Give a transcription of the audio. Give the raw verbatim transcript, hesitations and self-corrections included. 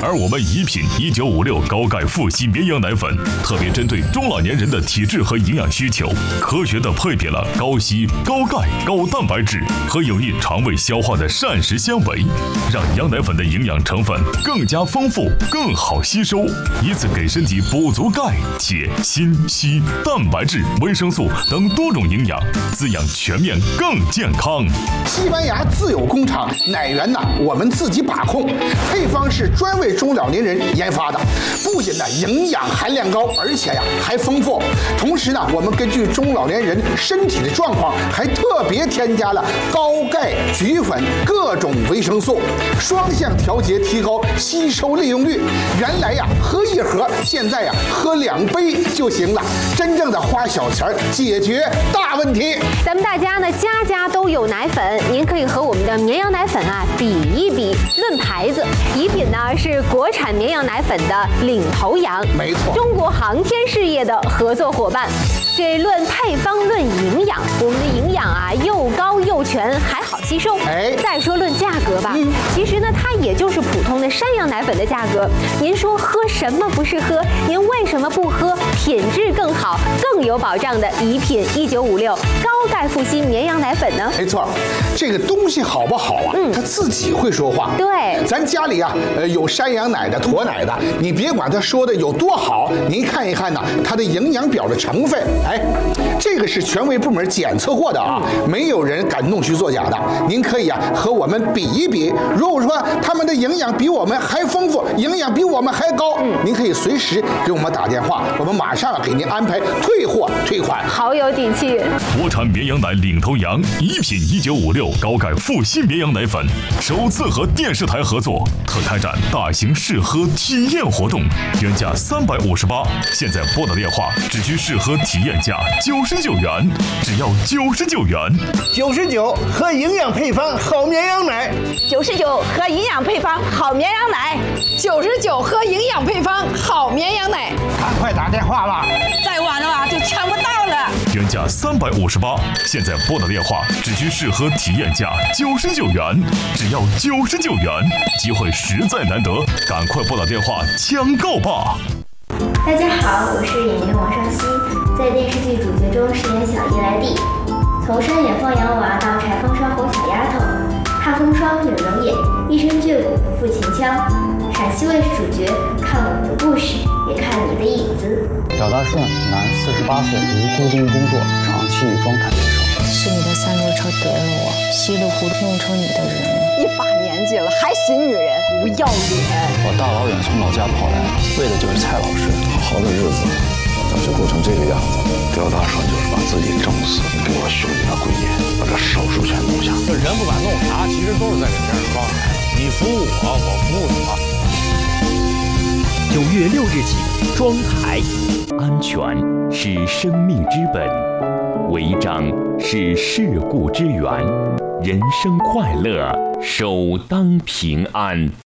而我们宜品一九五六高钙富硒绵羊奶粉，特别针对中老年人的体质和营养需求，科学的配比了高硒、高钙、高蛋白质和有益肠胃消化的膳食纤维，让羊奶粉的营养成分更加丰富、更好吸收，以此给身体补足钙、铁、锌、硒、蛋白质、维生素等多种营养，滋养全面更健康。 西班牙自有工厂，奶源呢我们自己把控，配方是专为中老年人研发的，不仅呢营养含量高，而且呀还丰富。同时呢，我们根据中老年人身体的状况，还特别添加了高钙、菊粉各种维生素，双向调节，提高吸收利用率。原来呀喝一盒，现在呀喝两杯就行了，真正的花小钱解决大问题。 咱们大家呢家家都有奶粉，您可以和我们的绵羊奶粉啊比一比。论牌子，宜品呢是国产绵羊奶粉的领头羊， 没错， 中国航天事业的合作伙伴。这论配方论营养，我们的营养啊又高又全，还好吸收。 哎， 再说论价格吧，嗯、其实呢它也就是普通的山羊奶粉的价格。您说喝什么不是喝？您为什么不喝品质更好、更有保障的宜品一九五六高钙富硒绵羊奶粉呢？ 没错，这个东西好不好啊？嗯，它自己会说话。 对， 咱家里啊，呃，有山羊奶的、驼奶的，你别管它说的有多好，您看一看呢，它的营养表的成分。哎，这个是权威部门检测过的啊，没有人敢弄虚作假的。您可以啊和我们比一比，如果说他们的营养比我们还丰富，营养比我们还高，嗯，您可以随时给我们打电话，我们马上给您安排退货退款。 好有底气！ 国产绵羊奶领头羊，宜品一九五六高钙富硒绵羊奶粉首次和电视台合作，特开展大型试喝体验活动，原价三百五十八，现在拨打电话只需试喝体验价九十九元，只要九十九元。 九十九喝营养配方好绵羊奶， 九十九喝营养配方好绵羊奶，九十九喝营养配方好绵羊奶。 赶快打电话吧， 再晚了啊就抢不到了。 原价三百五十八，现在拨打电话只需试喝体验价九十九元，只要九十九元，机会实在难得，赶快拨打电话抢购吧！ 大家好，我是演员王尚希，在电视剧主角中饰演小伊莱蒂。从山野放羊娃到柴风霜哄小丫头，怕风霜忍容也，一身倔骨不负秦腔。陕西卫视主角，看我们的故事，也看你的影子。 赵大顺，男，四十八岁，无固定工作，长期以装侃为生。 是你的三轮车得了我，稀里糊涂弄成你的人。 一把年纪了还寻女人，不要脸！ 我大老远从老家跑来，为的就是蔡老师。 好好的日子咋就过成这个样子？刁大顺就是把自己整死，给我兄弟俩跪地，把这手术全弄下。 这人不管弄啥，其实都是在给别人装来的。你服我，我服你。 九月六日起，装台，安全是生命之本，违章是事故之源，人生快乐首当平安。